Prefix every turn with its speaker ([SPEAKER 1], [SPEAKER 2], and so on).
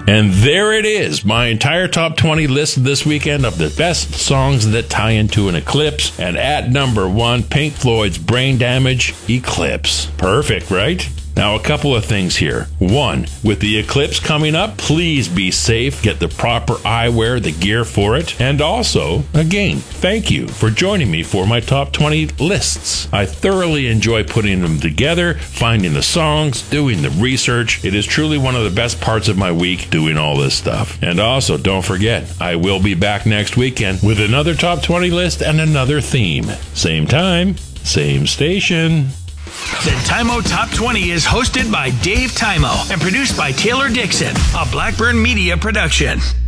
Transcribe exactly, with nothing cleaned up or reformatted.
[SPEAKER 1] And there it is, my entire top twenty list this weekend of the best songs that tie into an eclipse. And at number one, Pink Floyd's Brain Damage, Eclipse. Perfect, right? Now, a couple of things here. One, with the eclipse coming up, please be safe, get the proper eyewear, the gear for it. And also, again, thank you for joining me for my top twenty lists. I thoroughly enjoy putting them together, finding the songs, doing the research. It is truly one of the best parts of my week, doing all this stuff. And also, don't forget, I will be back next weekend with another top twenty list and another theme. Same time, same station.
[SPEAKER 2] The Tymo Top twenty is hosted by Dave Tymo and produced by Taylor Dixon, a Blackburn Media production.